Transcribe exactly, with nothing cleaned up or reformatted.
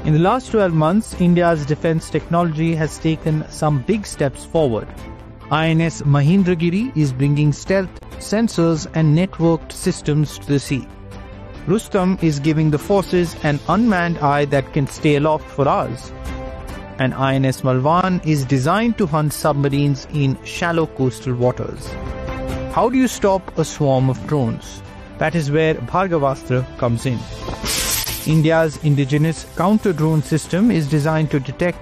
In the last twelve months, India's defense technology has taken some big steps forward. I N S Mahendragiri is bringing stealth, sensors and networked systems to the sea. Rustam is giving the forces an unmanned eye that can stay aloft for hours. And I N S Malwan is designed to hunt submarines in shallow coastal waters. How do you stop a swarm of drones? That is where Bhargavastra comes in. India's indigenous counter-drone system is designed to detect